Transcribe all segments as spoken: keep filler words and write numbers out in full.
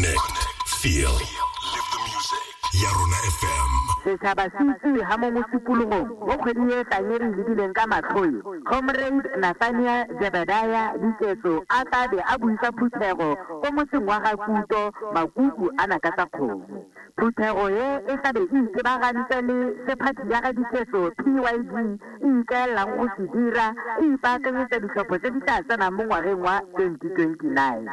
Connect, feel, live the music. Yarona F M. Setšhaba se itse ha mo mosupologong mo kgwedi e tlang e re lebileng ka matlhoi Comrade Nathaniel Jebediah Diketso a tla be a buisa phuthego ko motseng wa Gakuto Makuku a nakatsa kgomo. Phuthego ye e tla be e itebagantse le sephathi ya ga Diketso P Y D e ikaelang go se dira e ipaakanyetsa ditlhopho tse di tla tsenang mo ngwageng wa twenty twenty-nine.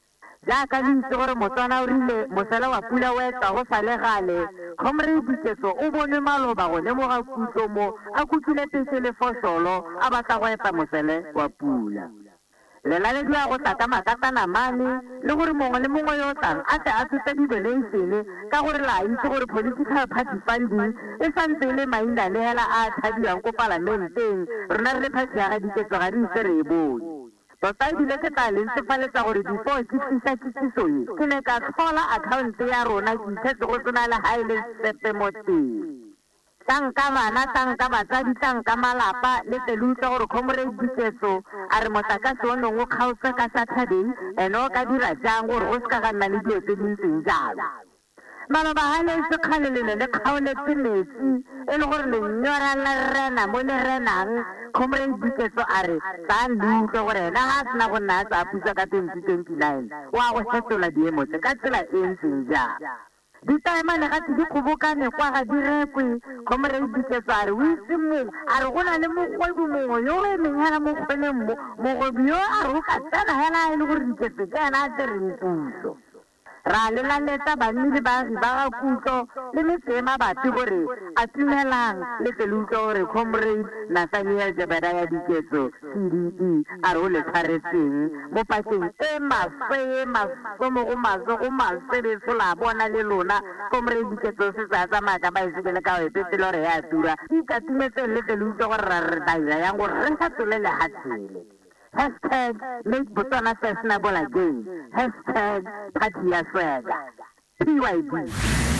Jaaka le itse gore Motswana o rile mosela wa pula o etsa go sa le gale Comrade Diketso o bone maloba go lemoga kutlo mo a kutule pese le fosolo a batla go etsa mosele wa pula. Lelaledi a go tla ka makatana mane le gore mongwe le mongwe yo tlang a tle a tshotse di-donation ka gore la itse gore political party funding e santse le maina le hela a tshadiwang ko palamenteng rona re le party ya ga Diketso ga di ise re e bone. Tota ebile ke tla le ntshefaletsa gore before ke tlisa kitsiso e ke ne ka tlhola account ya rona ke ithetse go tsena le ha e le sepe mo teng. Tanka bana, tanka batsadi, tanka malapa le telutsa gore Comrade Diketso a re motlakase o neng o kgaotse ka Saturday ene o ka dira jang gore go se ka ga nna le dilo tse di ntseng jalo. Maloba ha le se kgalelele le kgaoletse metsi e le gore lenyora la rena mo le renang Comrade Diketso a re tla ndutlwe gore ena ga a sena go nna a tsa pusa ka twenty twenty-nine wa go fetola diemo tse ka tsela e ntseng jang. Ditaemane ga di kgobokane kwa ga di rekwe Comrade Diketso a re o itse mongwe a re go na le mogwebi mongwe yo o emeng hela mo kgweleng mo mogwebi yo a re o ka tsena hela e le gore Diketso ke ena a tsereng puso. Ra le laletsa banni le baagi ba ga Kutlo le metse e mabapi gore a tumelang le telutso gore Comrade Nathaniel Jebediah Diketso C D E a re o le tshwaretseng mo pakeng e maswe e maswe mo go maswe go maswe betso la bona le lona Comrade Diketso se sa tsamaya ka baesekele ka wepetse le gore ya tura e ikatumetseng le telutso gore ra re daira yang gore re sa tsole lehatshele. Hashtag make Botswana fashionable again. Hashtag party ya swagger. P Y D.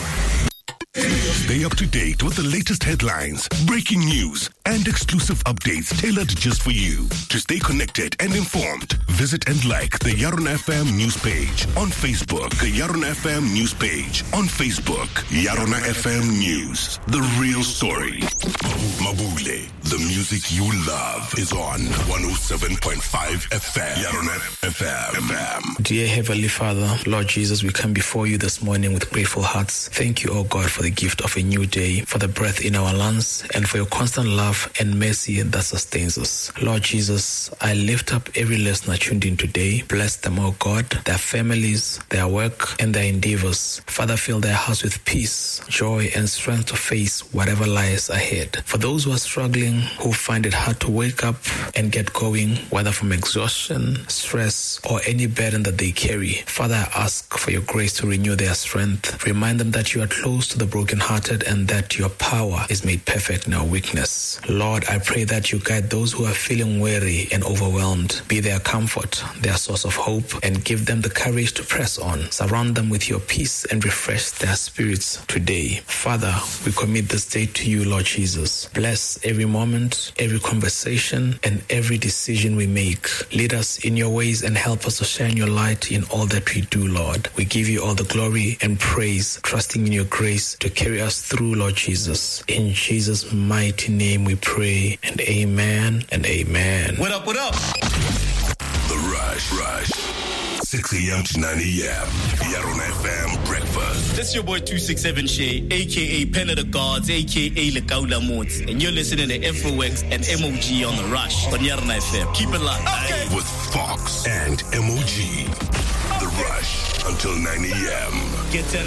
Stay up to date with the latest headlines, breaking news, and exclusive updates tailored just for you. To stay connected and informed, visit and like the Yarona F M news page on Facebook. The Yarona F M news page on Facebook. Yarona F M News, the real story. Mabule, the music you love is on one oh seven point five F M. Yarona F M. Dear Heavenly Father, Lord Jesus, we come before you this morning with grateful hearts. Thank you, O God, for the gift of a new day, for the breath in our lungs, and for your constant love and mercy that sustains us. Lord Jesus, I lift up every listener tuned in today. Bless them, O God, their families, their work, and their endeavors. Father, fill their hearts with peace, joy, and strength to face whatever lies ahead. For those who are struggling, who find it hard to wake up and get going, whether from exhaustion, stress, or any burden that they carry, Father, I ask for your grace to renew their strength. Remind them that you are close to the brokenhearted and that your power is made perfect in our weakness. Lord, I pray that you guide those who are feeling weary and overwhelmed. Be their comfort, their source of hope, and give them the courage to press on. Surround them with your peace and refresh their spirits today. Father, we commit this day to you, Lord Jesus. Bless every moment, every conversation, and every decision we make. Lead us in your ways and help us to shine your light in all that we do, Lord. We give you all the glory and praise, trusting in your grace to carry us through, Lord Jesus. In Jesus' mighty name we pray, and amen and amen. What up, what up? The Rush, Rush. six a.m. to nine a.m. Yarona F M Breakfast. This is your boy two six seven Shay, a k a. Pen of the Gods, a k a. Lekaula Mods. And you're listening to F O X and M O G on The Rush on Yarona F M. Keep it locked. Okay. With Fox and M O G. The Rush until nine a.m. Get